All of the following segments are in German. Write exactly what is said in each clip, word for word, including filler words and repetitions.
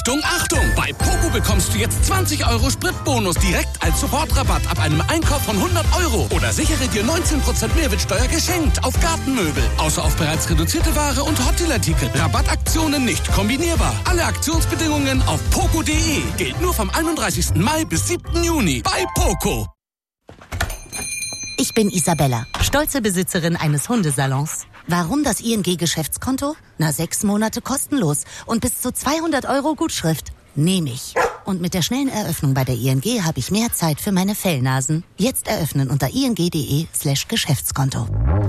Achtung, Achtung! Bei Poco bekommst du jetzt zwanzig Euro Spritbonus direkt als Sofortrabatt ab einem Einkauf von hundert Euro. Oder sichere dir neunzehn Prozent Mehrwertsteuer geschenkt auf Gartenmöbel. Außer auf bereits reduzierte Ware und Hottelartikel. Rabattaktionen nicht kombinierbar. Alle Aktionsbedingungen auf poco punkt de. Gilt nur vom einunddreißigsten Mai bis siebten Juni bei Poco. Ich bin Isabella, stolze Besitzerin eines Hundesalons. Warum das I N G-Geschäftskonto? Na, sechs Monate kostenlos und bis zu zweihundert Euro Gutschrift. Nehme ich. Und mit der schnellen Eröffnung bei der I N G habe ich mehr Zeit für meine Fellnasen. Jetzt eröffnen unter ing.de slash Geschäftskonto.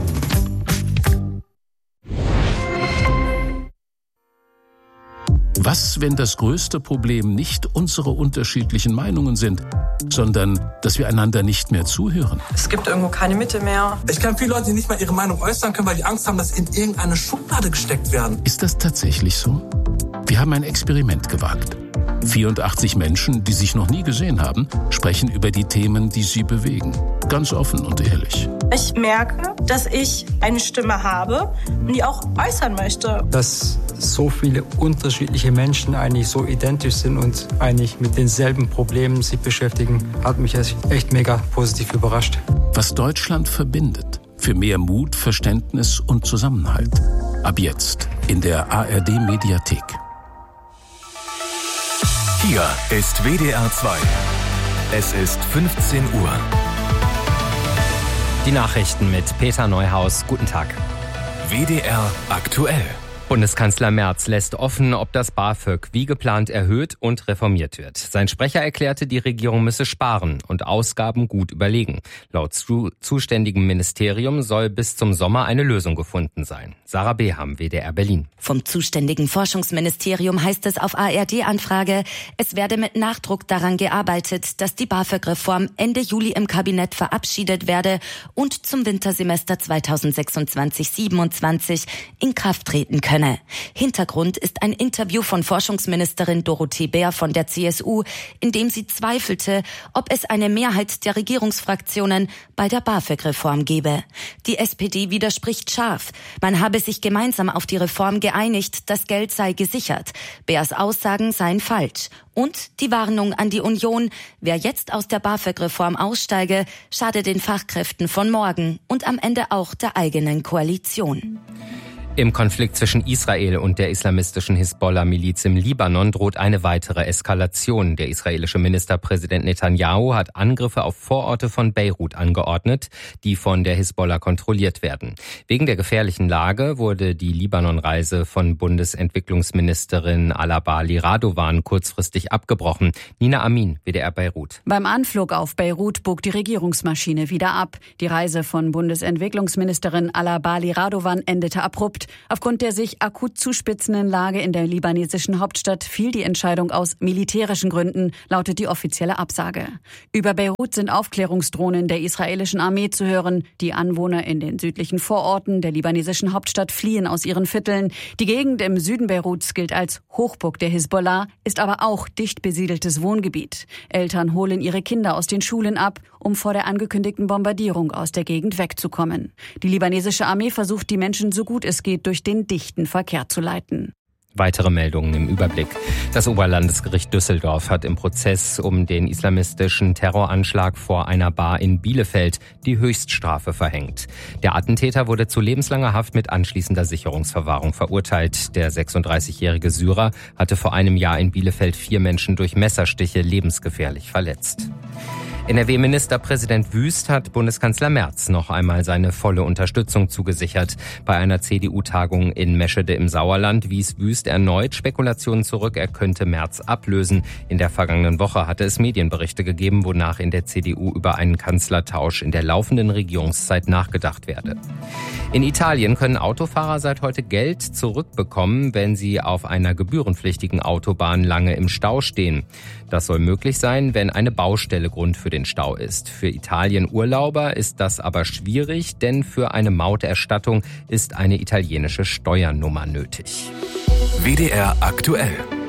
Was, wenn das größte Problem nicht unsere unterschiedlichen Meinungen sind, sondern dass wir einander nicht mehr zuhören? Es gibt irgendwo keine Mitte mehr. Ich kenne viele Leute, die nicht mal ihre Meinung äußern können, weil die Angst haben, dass sie in irgendeine Schublade gesteckt werden. Ist das tatsächlich so? Wir haben ein Experiment gewagt. vierundachtzig Menschen, die sich noch nie gesehen haben, sprechen über die Themen, die sie bewegen. Ganz offen und ehrlich. Ich merke, dass ich eine Stimme habe und die auch äußern möchte. Dass so viele unterschiedliche Menschen eigentlich so identisch sind und eigentlich mit denselben Problemen sich beschäftigen, hat mich echt mega positiv überrascht. Was Deutschland verbindet. Für mehr Mut, Verständnis und Zusammenhalt. Ab jetzt in der A R D-Mediathek. Hier ist W D R zwei. Es ist fünfzehn Uhr. Die Nachrichten mit Peter Neuhaus. Guten Tag. W D R aktuell. Bundeskanzler Merz lässt offen, ob das BAföG wie geplant erhöht und reformiert wird. Sein Sprecher erklärte, die Regierung müsse sparen und Ausgaben gut überlegen. Laut zu, zuständigem Ministerium soll bis zum Sommer eine Lösung gefunden sein. Sarah Beham, W D R Berlin. Vom zuständigen Forschungsministerium heißt es auf A R D-Anfrage, es werde mit Nachdruck daran gearbeitet, dass die BAföG-Reform Ende Juli im Kabinett verabschiedet werde und zum Wintersemester zweitausendsechsundzwanzig siebenundzwanzig in Kraft treten könne. Hintergrund ist ein Interview von Forschungsministerin Dorothee Bär von der C S U, in dem sie zweifelte, ob es eine Mehrheit der Regierungsfraktionen bei der BAföG-Reform gebe. Die S P D widerspricht scharf. Man habe sich gemeinsam auf die Reform geeinigt, das Geld sei gesichert. Bärs Aussagen seien falsch. Und die Warnung an die Union, wer jetzt aus der BAföG-Reform aussteige, schade den Fachkräften von morgen und am Ende auch der eigenen Koalition. Im Konflikt zwischen Israel und der islamistischen Hisbollah-Miliz im Libanon droht eine weitere Eskalation. Der israelische Ministerpräsident Netanyahu hat Angriffe auf Vororte von Beirut angeordnet, die von der Hisbollah kontrolliert werden. Wegen der gefährlichen Lage wurde die Libanon-Reise von Bundesentwicklungsministerin Alabali Radovan kurzfristig abgebrochen. Nina Amin, W D R Beirut. Beim Anflug auf Beirut bog die Regierungsmaschine wieder ab. Die Reise von Bundesentwicklungsministerin Alabali Radovan endete abrupt. Aufgrund der sich akut zuspitzenden Lage in der libanesischen Hauptstadt fiel die Entscheidung aus militärischen Gründen, lautet die offizielle Absage. Über Beirut sind Aufklärungsdrohnen der israelischen Armee zu hören. Die Anwohner in den südlichen Vororten der libanesischen Hauptstadt fliehen aus ihren Vierteln. Die Gegend im Süden Beiruts gilt als Hochburg der Hisbollah, ist aber auch dicht besiedeltes Wohngebiet. Eltern holen ihre Kinder aus den Schulen ab, um vor der angekündigten Bombardierung aus der Gegend wegzukommen. Die libanesische Armee versucht, die Menschen so gut es geht durch den dichten Verkehr zu leiten. Weitere Meldungen im Überblick. Das Oberlandesgericht Düsseldorf hat im Prozess um den islamistischen Terroranschlag vor einer Bar in Bielefeld die Höchststrafe verhängt. Der Attentäter wurde zu lebenslanger Haft mit anschließender Sicherungsverwahrung verurteilt. Der sechsunddreißigjährige Syrer hatte vor einem Jahr in Bielefeld vier Menschen durch Messerstiche lebensgefährlich verletzt. N R W-Ministerpräsident Wüst hat Bundeskanzler Merz noch einmal seine volle Unterstützung zugesichert. Bei einer C D U-Tagung in Meschede im Sauerland wies Wüst erneut Spekulationen zurück, er könnte Merz ablösen. In der vergangenen Woche hatte es Medienberichte gegeben, wonach in der C D U über einen Kanzlertausch in der laufenden Regierungszeit nachgedacht werde. In Italien können Autofahrer seit heute Geld zurückbekommen, wenn sie auf einer gebührenpflichtigen Autobahn lange im Stau stehen. Das soll möglich sein, wenn eine Baustelle Grund für den Stau ist. Für Italien-Urlauber ist das aber schwierig, denn für eine Mauterstattung ist eine italienische Steuernummer nötig. W D R aktuell.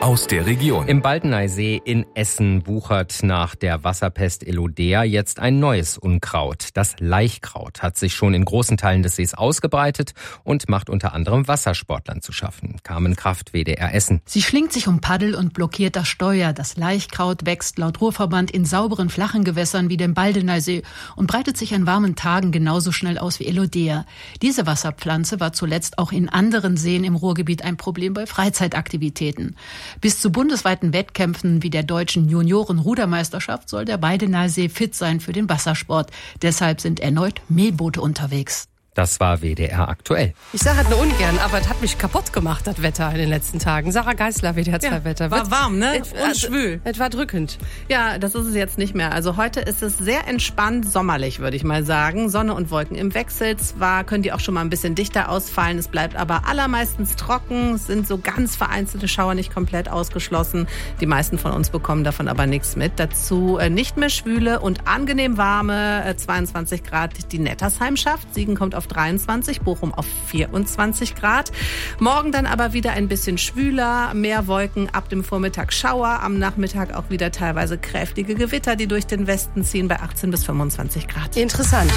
aus der Region. Im Baldeneysee in Essen wuchert nach der Wasserpest Elodea jetzt ein neues Unkraut. Das Laichkraut hat sich schon in großen Teilen des Sees ausgebreitet und macht unter anderem Wassersportlern zu schaffen. Carmen Kraft, W D R Essen. Sie schlingt sich um Paddel und blockiert das Steuer. Das Laichkraut wächst laut Ruhrverband in sauberen, flachen Gewässern wie dem Baldeneysee und breitet sich an warmen Tagen genauso schnell aus wie Elodea. Diese Wasserpflanze war zuletzt auch in anderen Seen im Ruhrgebiet ein Problem bei Freizeitaktivitäten. Bis zu bundesweiten Wettkämpfen wie der deutschen Junioren-Rudermeisterschaft soll der Baldeneysee fit sein für den Wassersport. Deshalb sind erneut Mähboote unterwegs. Das war W D R aktuell. Ich sage es nur ungern, aber es hat mich kaputt gemacht, das Wetter in den letzten Tagen. Sarah Geisler, W D R zwei ja, Wetter. War warm, ne? Et, und schwül. Es war drückend. Ja, das ist es jetzt nicht mehr. Also heute ist es sehr entspannt sommerlich, würde ich mal sagen. Sonne und Wolken im Wechsel. Zwar können die auch schon mal ein bisschen dichter ausfallen, es bleibt aber allermeistens trocken. Es sind so ganz vereinzelte Schauer nicht komplett ausgeschlossen. Die meisten von uns bekommen davon aber nichts mit. Dazu nicht mehr schwüle und angenehm warme zweiundzwanzig Grad die Nettersheim-Schaft. Siegen kommt auf dreiundzwanzig, Bochum auf vierundzwanzig Grad. Morgen dann aber wieder ein bisschen schwüler, mehr Wolken, ab dem Vormittag Schauer, am Nachmittag auch wieder teilweise kräftige Gewitter, die durch den Westen ziehen bei achtzehn bis fünfundzwanzig Grad. Interessant.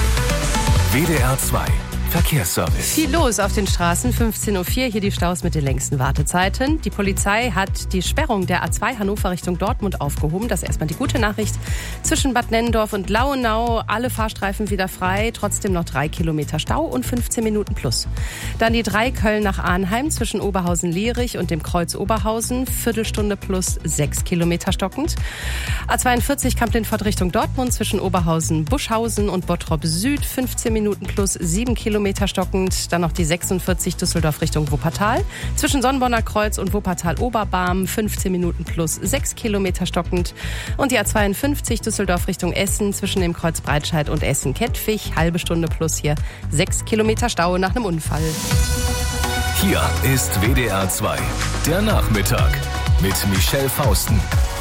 W D R zwei Verkehrsservice. Viel los auf den Straßen, fünfzehn Uhr vier, hier die Staus mit den längsten Wartezeiten. Die Polizei hat die Sperrung der A zwei Hannover Richtung Dortmund aufgehoben. Das ist erstmal die gute Nachricht. Zwischen Bad Nennendorf und Lauenau alle Fahrstreifen wieder frei, trotzdem noch drei Kilometer Stau und fünfzehn Minuten plus. Dann die drei Köln nach Arnheim zwischen Oberhausen-Lierich und dem Kreuz Oberhausen, Viertelstunde plus sechs Kilometer stockend. A zweiundvierzig Kamp-Lindfort Richtung Dortmund zwischen Oberhausen-Buschhausen und Bottrop Süd, fünfzehn Minuten plus sieben Kilometer stockend. Dann noch die sechsundvierzig Düsseldorf Richtung Wuppertal. Zwischen Sonnenborner Kreuz und Wuppertal-Oberbarm fünfzehn Minuten plus sechs Kilometer stockend. Und die A zweiundfünfzig Düsseldorf Richtung Essen zwischen dem Kreuz Breitscheid und Essen-Kettwig. Halbe Stunde plus hier sechs Kilometer Stau nach einem Unfall. Hier ist W D R zwei, der Nachmittag mit Michelle Fausten.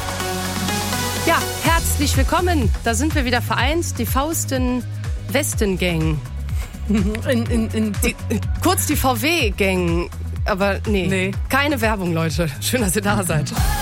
Ja, herzlich willkommen. Da sind wir wieder vereint. Die Fausten-Westen-Gang. In, in, in die, kurz die V W-Gang, aber nee, nee, keine Werbung, Leute. Schön, dass ihr da seid.